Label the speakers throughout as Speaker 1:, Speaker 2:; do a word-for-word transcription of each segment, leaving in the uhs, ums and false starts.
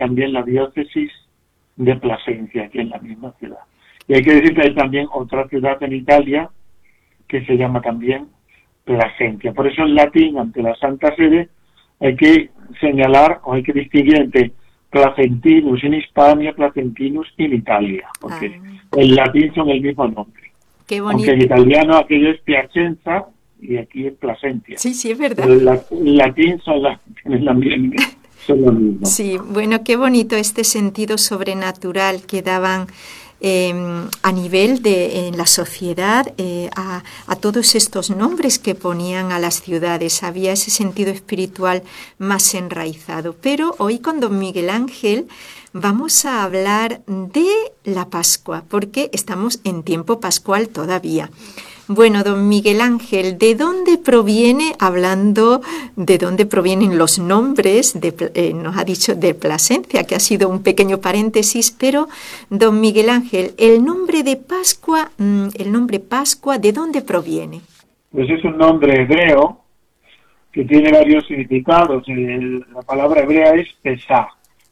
Speaker 1: también la diócesis de Plasencia, aquí en la misma ciudad. Y hay que decir que hay también otra ciudad en Italia que se llama también Plasencia. Por eso en latín, ante la Santa Sede, hay que señalar o hay que distinguir entre Placentinus en Hispania, Placentinus en Italia, porque ah. en latín son el mismo nombre.
Speaker 2: Qué bonito.
Speaker 1: Aunque en italiano aquello es Piacenza y aquí es Plasencia.
Speaker 2: Sí, sí, es verdad.
Speaker 1: Pero en, la, en latín son, la, también, son lo mismo.
Speaker 2: Sí, bueno, qué bonito este sentido sobrenatural que daban Eh, a nivel de en la sociedad eh, a, a todos estos nombres que ponían a las ciudades. Había ese sentido espiritual más enraizado. Pero hoy con don Miguel Ángel vamos a hablar de la Pascua, porque estamos en tiempo pascual todavía. Bueno, don Miguel Ángel, ¿de dónde proviene, hablando de dónde provienen los nombres, de, eh, nos ha dicho de Plasencia, que ha sido un pequeño paréntesis, pero don Miguel Ángel, el nombre de Pascua, el nombre Pascua, ¿de dónde proviene?
Speaker 1: Pues es un nombre hebreo que tiene varios significados. El, la palabra hebrea es pesá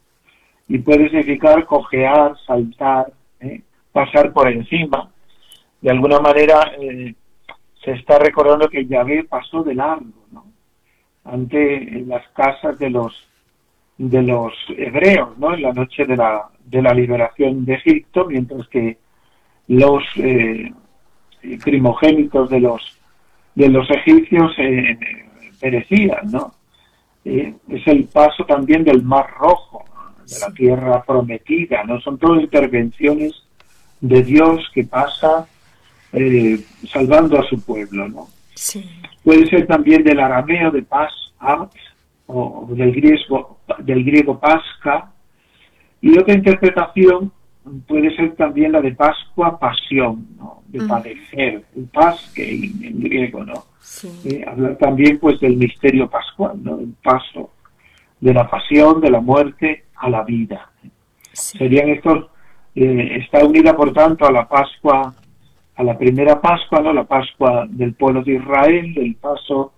Speaker 1: y puede significar cojear, saltar, ¿eh? pasar por encima. De alguna manera eh, se está recordando que Yahvé pasó de largo, ¿no? Ante las casas de los de los hebreos, ¿no? En la noche de la de la liberación de Egipto, mientras que los eh, primogénitos de los de los egipcios eh, perecían, ¿no? Eh, es el paso también del Mar Rojo, de la tierra prometida, ¿no? Son todas intervenciones de Dios que pasa Eh, salvando a su pueblo, ¿no?
Speaker 2: Sí.
Speaker 1: Puede ser también del arameo de Pas, Art, o del griego, del griego Pasca, y otra interpretación puede ser también la de Pascua, pasión, ¿no? De padecer, el pasque en griego, ¿no?
Speaker 2: Sí.
Speaker 1: Eh, hablar también pues del misterio pascual, ¿no? El paso de la pasión, de la muerte a la vida. Sí. Serían estos, eh, está unida por tanto a la Pascua, a la primera Pascua, ¿no? La Pascua del pueblo de Israel, el paso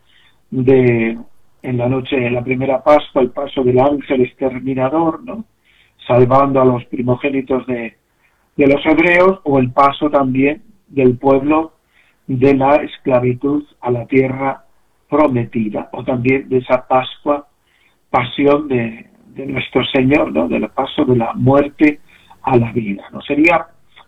Speaker 1: de, en la noche de la primera Pascua, el paso del ángel exterminador, ¿no? Salvando a los primogénitos de, de los hebreos, o el paso también del pueblo de la esclavitud a la tierra prometida, o también de esa Pascua, pasión de, de nuestro Señor, ¿no? Del paso de la muerte a la vida, ¿no? Sería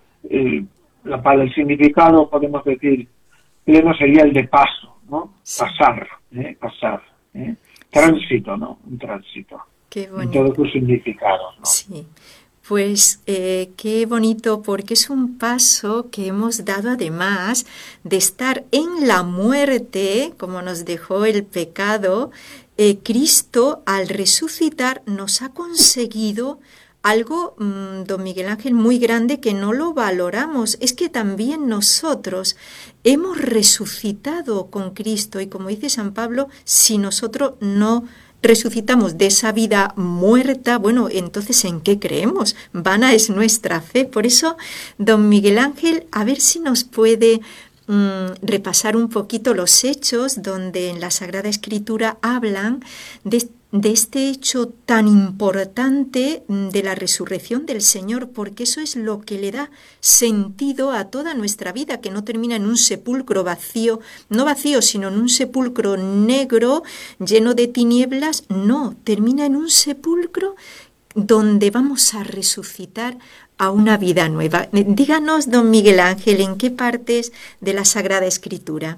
Speaker 1: eh, La, para el significado, podemos decir, pleno sería el de paso, ¿no? Sí. Pasar, ¿eh? Pasar, ¿eh? Tránsito, ¿no? Un tránsito.
Speaker 2: Qué bonito.
Speaker 1: En todos sus significados, ¿no?
Speaker 2: Sí, pues eh, qué bonito, porque es un paso que hemos dado además de estar en la muerte, como nos dejó el pecado. eh, Cristo, al resucitar, nos ha conseguido algo, mmm, don Miguel Ángel, muy grande que no lo valoramos. Es que también nosotros hemos resucitado con Cristo, y como dice San Pablo, si nosotros no resucitamos de esa vida muerta, bueno, entonces ¿en qué creemos? Vana es nuestra fe. Por eso, don Miguel Ángel, a ver si nos puede mmm, repasar un poquito los hechos donde en la Sagrada Escritura hablan de de este hecho tan importante de la resurrección del Señor, porque eso es lo que le da sentido a toda nuestra vida, que no termina en un sepulcro vacío, no vacío, sino en un sepulcro negro, lleno de tinieblas. No, termina en un sepulcro donde vamos a resucitar a una vida nueva. Díganos, don Miguel Ángel, ¿en qué partes de la Sagrada Escritura?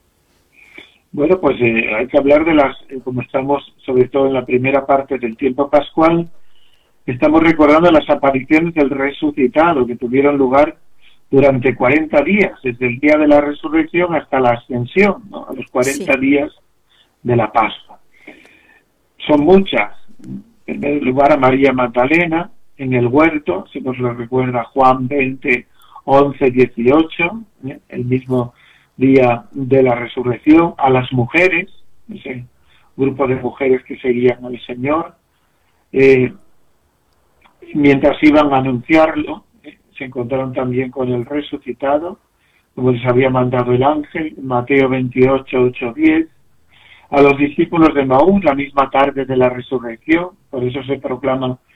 Speaker 1: Bueno, pues eh, hay que hablar de las, eh, como estamos sobre todo en la primera parte del tiempo pascual, estamos recordando las apariciones del resucitado que tuvieron lugar durante cuarenta días, desde el día de la resurrección hasta la ascensión, ¿no? A los cuarenta sí. días de la Pascua. Son muchas. En primer lugar, a María Magdalena en el huerto, si nos lo recuerda Juan veinte, once, dieciocho, ¿eh? El mismo día de la resurrección, a las mujeres, ese grupo de mujeres que seguían al Señor, eh, mientras iban a anunciarlo, eh, se encontraron también con el resucitado, como les había mandado el ángel, Mateo veintiocho, ocho, diez, a los discípulos de Maús la misma tarde de la resurrección, por eso se proclama